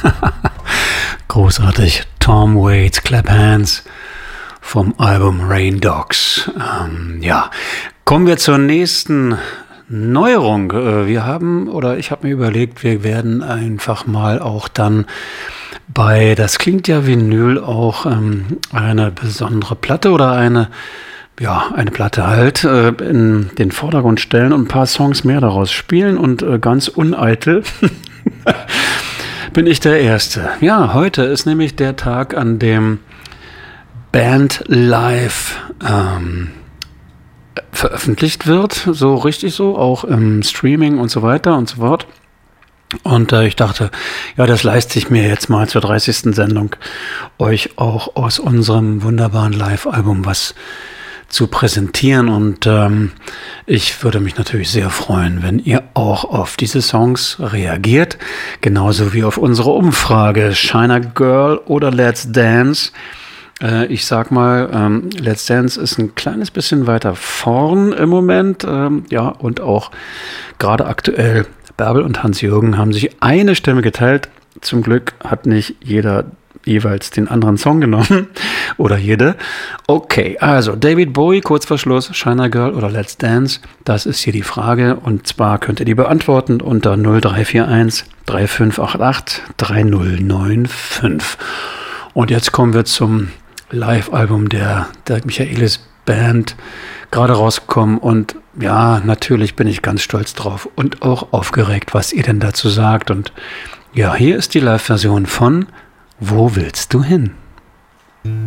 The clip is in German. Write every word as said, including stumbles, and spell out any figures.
Großartig. Tom Waits, Clap Hands vom Album Rain Dogs. Ähm, ja, kommen wir zur nächsten Neuerung. Wir haben, oder ich habe mir überlegt, wir werden einfach mal auch dann bei Das klingt ja Vinyl auch ähm, eine besondere Platte oder eine, ja, eine Platte halt äh, in den Vordergrund stellen und ein paar Songs mehr daraus spielen und äh, ganz uneitel bin ich der Erste. Ja, heute ist nämlich der Tag, an dem Band Live ähm, veröffentlicht wird, so richtig so, auch im Streaming und so weiter und so fort. Und äh, ich dachte, ja, das leiste ich mir jetzt mal zur dreißigsten Sendung, euch auch aus unserem wunderbaren Live-Album was zu präsentieren. Und ähm, ich würde mich natürlich sehr freuen, wenn ihr auch auf diese Songs reagiert, genauso wie auf unsere Umfrage China Girl oder Let's Dance. Äh, ich sag mal, ähm, Let's Dance ist ein kleines bisschen weiter vorn im Moment, ähm, ja, und auch gerade aktuell Bärbel und Hans-Jürgen haben sich eine Stimme geteilt. Zum Glück hat nicht jeder jeweils den anderen Song genommen oder jede. Okay, also David Bowie, kurz vor Schluss, China Girl oder Let's Dance, das ist hier die Frage und zwar könnt ihr die beantworten unter null drei vier eins drei fünf acht acht drei null neun fünf. Und jetzt kommen wir zum Live-Album der, der Michaelis Band, gerade rausgekommen und ja, natürlich bin ich ganz stolz drauf und auch aufgeregt, was ihr denn dazu sagt. Und ja, hier ist die Live-Version von Wo willst du hin?